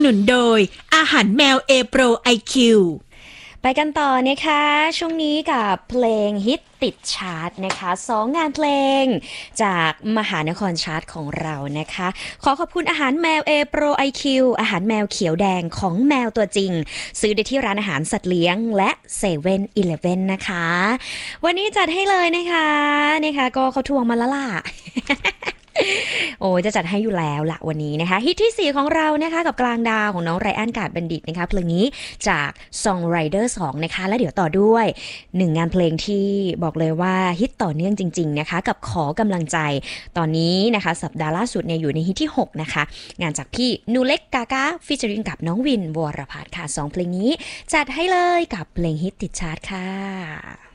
หนุนโดยอาหารแมวเอโปรไอคิวไปกันต่อนะคะช่วงนี้กับเพลงฮิตติดชาร์ตนะคะ2งานเพลงจากมหานครชาร์ตของเรานะคะขอขอบคุณอาหารแมวเอโปรไอคิวอาหารแมวเขียวแดงของแมวตัวจริงซื้อได้ที่ร้านอาหารสัตว์เลี้ยงและเซเว่นอีเลฟเว่นนะคะวันนี้จัดให้เลยนะคะก็เขาทวงมาแล้วล่ะ โอ้จะจัดให้อยู่แล้วละวันนี้นะคะฮิตที่4ของเรานะคะกับกลางดาวของน้องไรอันกาดบัณฑิตนะคะเพลงนี้จาก Songwriter 2นะคะและเดี๋ยวต่อด้วย1งานเพลงที่บอกเลยว่าฮิตต่อเนื่องจริงๆนะคะกับขอกำลังใจตอนนี้นะคะสัปดาห์ล่าสุดเนี่ยอยู่ในฮิตที่6นะคะงานจากพี่นูเล็กกากาฟีเจอริงกับน้องวินวรพัฒน์ค่ะ2เพลงนี้จัดให้เลยกับเพลงฮิตติดชาร์ตค่ะ